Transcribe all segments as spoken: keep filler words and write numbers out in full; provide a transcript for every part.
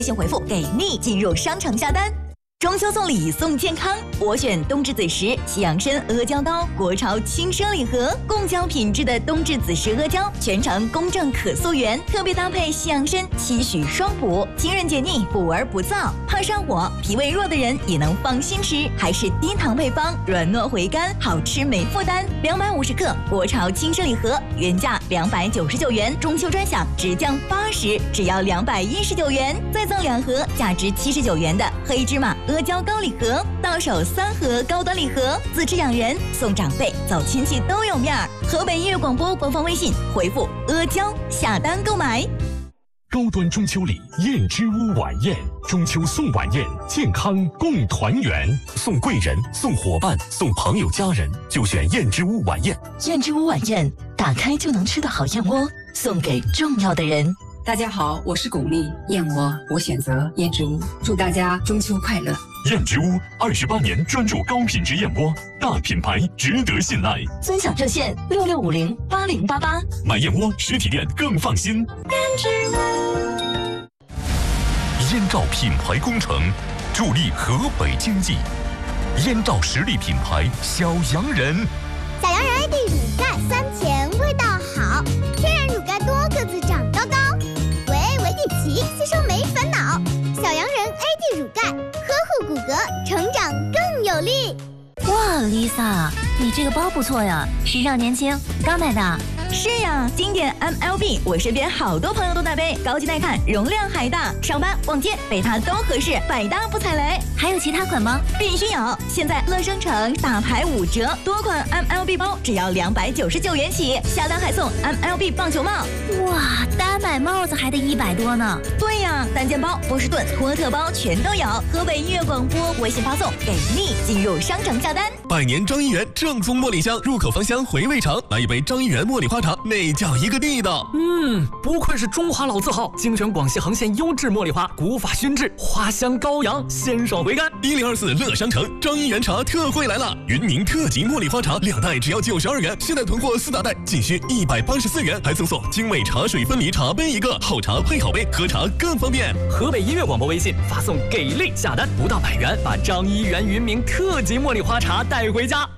信回复给力进入商城下单。中秋送礼送健康，我选冬至子时西洋参阿胶糕，国潮轻奢礼盒，贡胶品质的冬至子时阿胶，全程公正可溯源，特别搭配西洋参，期许双补，清润解腻，补而不燥，怕上火、脾胃弱的人也能放心吃，还是低糖配方，软糯回甘，好吃没负担。两百五十克国潮轻奢礼盒，原价两百九十九元，中秋专享直降八十，只要两百一十九元，再赠两盒价值七十九元的黑芝麻阿胶糕礼盒，到手三盒高端礼盒，自制养人送长辈走亲戚都有面儿。河北音乐广播官方微信回复阿胶下单购买。 高端中秋礼燕之屋晚宴，中秋送晚宴，健康共团圆，送贵人、送伙伴、送朋友家人，就选燕之屋晚宴。 燕之屋晚宴，打开就能吃的好燕窝，送给重要的人。 大家好，我是巩俐，燕窝我选择燕之屋，祝大家中秋快乐。 燕之屋二十八年专注高品质燕窝，大品牌值得信赖。 尊享热线六六五零八零八八， 买燕窝实体店更放心。 燕之屋。 燕赵品牌工程，助力河北经济。燕赵实力品牌小洋人， 小洋人 A D 乳钙酸甜，味道好，天然乳钙多个子长高高，维 A 维 D 齐，吸收没烦恼。小洋人 A D 乳钙，呵护骨骼，成长更有力。 哇 ，Lisa， 你这个包不错呀，时尚年轻，刚买的。 是呀，经典 M L B， 我身边好多朋友都在背，高级耐看，容量还大，上班逛街背它都合适，百搭不踩雷。 还有其他款吗？ 必须有！现在乐商城大牌五折，多款 M L B 包只要两百九十九元起，下单还送 M L B 棒球帽。 哇，单买帽子还得一百多呢。 对呀，单肩包、波士顿、托特包全都有。河北音乐广播微信发送给力进入商城下单。 百年张一元正宗茉莉香，入口芳香，回味长。来一杯张一元茉莉花茶，那叫一个地道。 嗯，不愧是中华老字号，精选广西恒县优质茉莉花，古法熏制，花香高扬，鲜爽回甘。 一零二四乐商城张一元茶特惠来了，云明特级茉莉花茶两袋只要九十二元，现在囤货四大袋仅需一百八十四元，还赠送精美茶水分离茶杯一个，好茶配好杯，喝茶更方便。 河北音乐广播微信发送给力下单，不到百元，把张一元云明特级茉莉花茶带回家。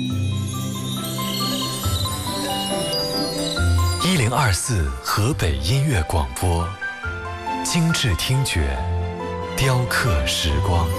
一零二四河北音乐广播，精致听觉，雕刻时光。